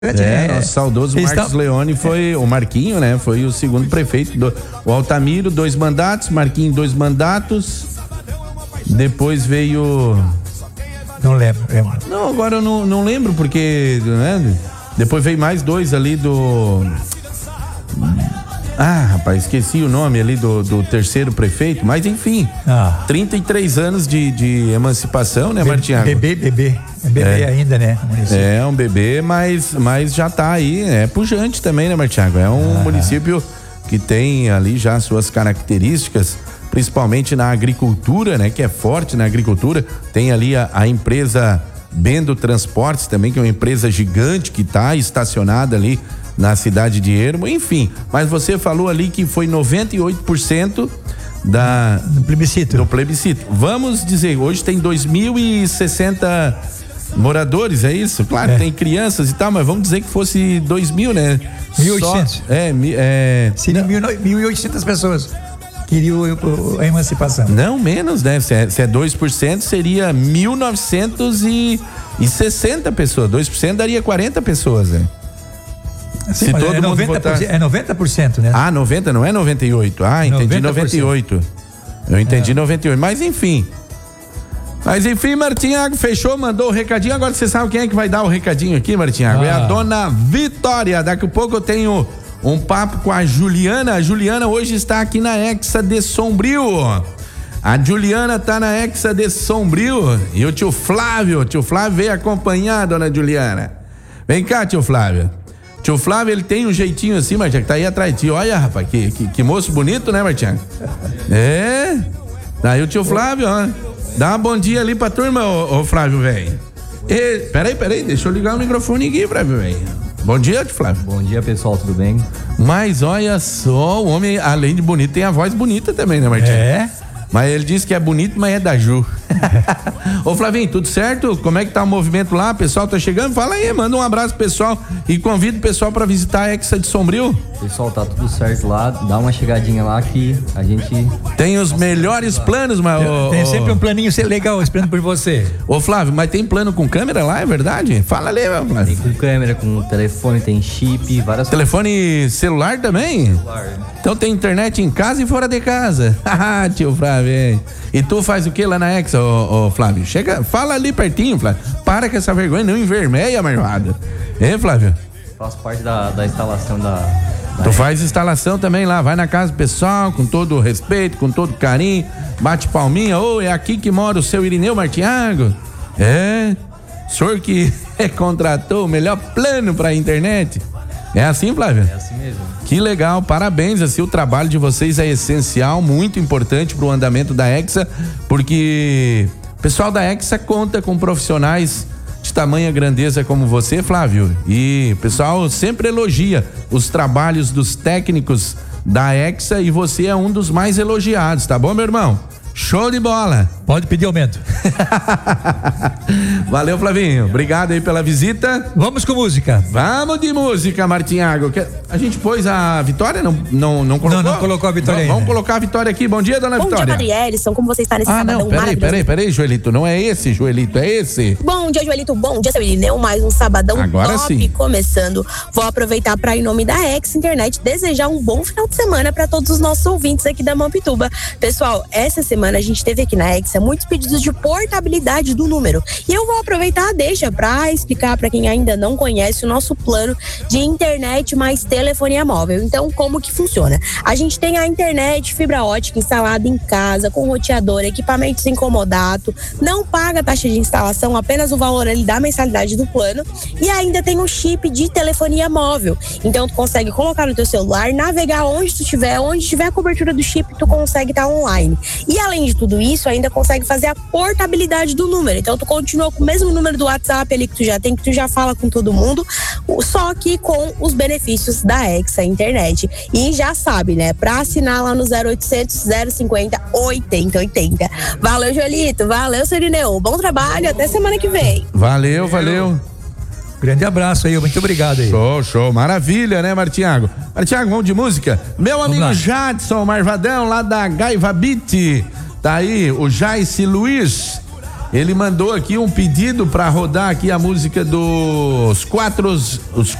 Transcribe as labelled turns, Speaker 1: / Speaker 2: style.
Speaker 1: Nosso saudoso Marcos Leone foi o Marquinho, né? Foi o segundo prefeito o Altamiro, 2 mandatos, Marquinho 2 mandatos. Depois veio...
Speaker 2: Não lembro.
Speaker 1: Não, agora eu não lembro porque, né? Depois veio mais 2 ali do... rapaz, esqueci o nome ali do terceiro prefeito, mas enfim, 33 anos de emancipação, né, Martinho?
Speaker 2: Bebê ainda, né?
Speaker 1: É um bebê, mas já tá aí, é pujante também, né, Martinho? É um município que tem ali já suas características, principalmente na agricultura, né, que é forte na agricultura. Tem ali a empresa Bendo Transportes também, que é uma empresa gigante que tá estacionada ali na cidade de Ermo, enfim. Mas você falou ali que foi 98% do plebiscito. Vamos dizer, hoje tem 2.060 moradores, é isso? Claro, tem crianças e tal, mas vamos dizer que fosse 2.000, né?
Speaker 2: 1.800. Seriam 1.800 pessoas queriam a emancipação.
Speaker 1: Não, menos, né? Se é 2%, seria 1.960 pessoas. 2% daria 40 pessoas, né?
Speaker 2: Se todo mundo votar... É 90%, né?
Speaker 1: 90, não é 98. Entendi 90%. 98. Eu entendi 98, mas enfim, Martinhago, fechou, mandou o recadinho. Agora você sabe quem é que vai dar o recadinho aqui, Martinhago? É a dona Vitória. Daqui a pouco eu tenho um papo com a Juliana. A Juliana hoje está aqui na Hexa de Sombrio. A Juliana tá na Hexa de Sombrio. E o tio Flávio veio acompanhar a dona Juliana. Vem cá, tio Flávio. Tio Flávio, ele tem um jeitinho assim, Martinho, que tá aí atrás de ti. Olha, rapaz, que moço bonito, né, Martinho? Daí o tio Flávio, ó. Dá um bom dia ali pra turma, ô Flávio, velho. Peraí, deixa eu ligar o microfone aqui, Flávio, velho. Bom dia, tio Flávio.
Speaker 3: Bom dia, pessoal, tudo bem?
Speaker 1: Mas olha só, o homem, além de bonito, tem a voz bonita também, né, Martinho? Mas ele disse que é bonito, mas é da Ju. Ô Flavinho, tudo certo? Como é que tá o movimento lá? O pessoal tá chegando? Fala aí, manda um abraço pro pessoal e convida o pessoal pra visitar a Hexa de Sombrio.
Speaker 3: Pessoal, tá tudo certo lá, dá uma chegadinha lá que a gente...
Speaker 1: Tem os melhores planos, mas...
Speaker 2: Tem sempre um planinho legal esperando por você.
Speaker 1: Ô Flávio, mas tem plano com câmera lá, é verdade? Fala ali, Flávio.
Speaker 3: Tem com câmera, com telefone, tem chip, várias...
Speaker 1: Telefone celular também?
Speaker 3: Celular.
Speaker 1: Então tem internet em casa e fora de casa. Haha, tio Flávio. E tu faz o que lá na Hexa, ô Flávio? Chega, fala ali pertinho, Flávio. Para com essa vergonha, não envermelha, marvada. Flávio?
Speaker 3: Faço parte da instalação da
Speaker 1: Tu faz instalação também lá, vai na casa do pessoal, com todo o respeito, com todo carinho, bate palminha. É aqui que mora o seu Irineu Martinhago? O senhor que contratou o melhor plano pra internet? É assim, Flávio?
Speaker 3: É assim mesmo.
Speaker 1: Que legal, parabéns, assim, o trabalho de vocês é essencial, muito importante pro andamento da Hexa, porque o pessoal da Hexa conta com profissionais de tamanha grandeza como você, Flávio, e o pessoal sempre elogia os trabalhos dos técnicos da Hexa e você é um dos mais elogiados, tá bom, meu irmão? Show de bola!
Speaker 2: Pode pedir aumento.
Speaker 1: Valeu, Flavinho. Obrigado aí pela visita.
Speaker 2: Vamos com música.
Speaker 1: Vamos de música, Martinhago. A gente pôs a Vitória? Não colocou?
Speaker 2: Não colocou a Vitória ainda.
Speaker 1: Vamos colocar a Vitória aqui. Bom dia, dona Vitória.
Speaker 4: Bom dia, Marielson. Como você está nesse sabadão maravilhoso?
Speaker 1: Peraí, Joelito. Não é esse, Joelito, é esse.
Speaker 4: Bom dia, Joelito. Bom dia, seu Irineu. Mais um sabadão
Speaker 1: agora
Speaker 4: top
Speaker 1: sim.
Speaker 4: Começando. Vou aproveitar para, em nome da Hexa Internet, desejar um bom final de semana para todos os nossos ouvintes aqui da Mampituba. Pessoal, essa semana a gente teve aqui na Hexa muitos pedidos de portabilidade do número. E eu vou aproveitar a deixa para explicar para quem ainda não conhece o nosso plano de internet mais telefonia móvel. Então, como que funciona? A gente tem a internet fibra ótica instalada em casa, com roteador, equipamentos incomodato, não paga taxa de instalação, apenas o valor ali da mensalidade do plano, e ainda tem um chip de telefonia móvel. Então, tu consegue colocar no teu celular, navegar onde tiver a cobertura do chip, tu consegue estar online. E além de tudo isso, ainda consegue fazer a portabilidade do número. Então tu continua com o mesmo número do WhatsApp ali que tu já tem, que tu já fala com todo mundo, só que com os benefícios da Hexa Internet. E já sabe, né? Pra assinar lá no 0800 050 8080. Valeu, Joelito. Valeu, Serineu. Bom trabalho. Até semana que vem.
Speaker 1: Valeu.
Speaker 2: Grande abraço aí, muito obrigado aí.
Speaker 1: Show, maravilha, né, Martinhago? Martinhago, vamos de música? Meu amigo Jadson Marvadão, lá da Gaiva Beat. Tá aí o Jaice Luiz. Ele mandou aqui um pedido para rodar aqui a música dos